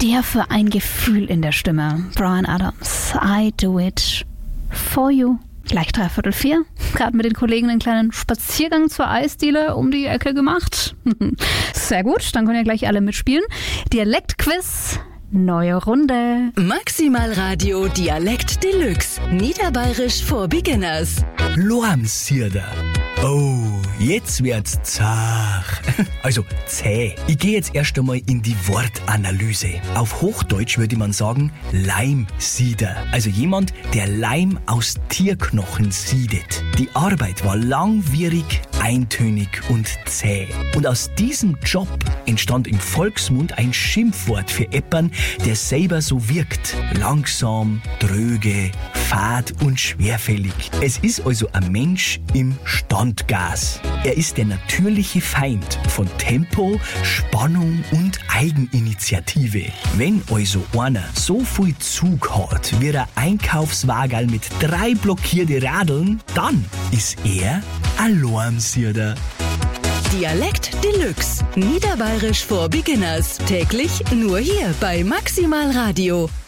der für ein Gefühl in der Stimme? Bryan Adams, I Do It For You. Gleich 3:45. Gerade mit den Kollegen einen kleinen Spaziergang zur Eisdiele um die Ecke gemacht. Sehr gut, dann können ja gleich alle mitspielen. Dialektquiz, neue Runde. Maximal Radio Dialekt Deluxe. Niederbayerisch for Beginners. Lormsierder. Oh, jetzt wird's zach. Also zäh. Ich gehe jetzt erst einmal in die Wortanalyse. Auf Hochdeutsch würde man sagen Leimsieder. Also jemand, der Leim aus Tierknochen siedet. Die Arbeit war langwierig, eintönig und zäh. Und aus diesem Job entstand im Volksmund ein Schimpfwort für Eppern, der selber so wirkt. Langsam, dröge, fad und schwerfällig. Es ist also ein Mensch im Standgas. Er ist der natürliche Feind von Tempo, Spannung und Eigeninitiative. Wenn also einer so viel Zug hat wie ein Einkaufswagen mit 3 blockierte Radeln, dann ist er ein Lormsierder. Dialekt Deluxe. Niederbayerisch for Beginners. Täglich nur hier bei Maximal Radio.